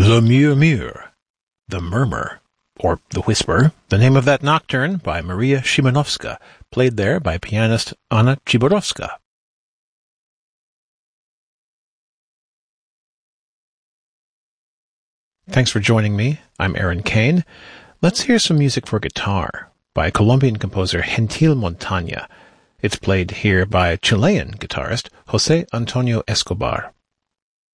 Le Murmure, The Murmur, or The Whisper, the name of that nocturne by Maria Szymanowska, played there by pianist Anna Czyborowska. Thanks for joining me. I'm Aaron Kane. Let's hear some music for guitar by Colombian composer Gentil Montaña. It's played here by Chilean guitarist José Antonio Escobar.